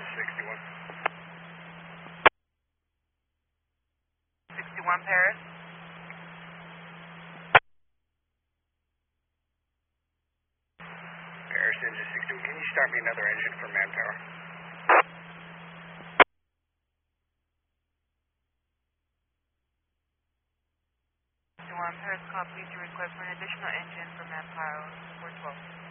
61. 61 Paris. Paris engine 61. Can you start me another engine for manpower? 61 Paris, copy to request for an additional engine for manpower 412.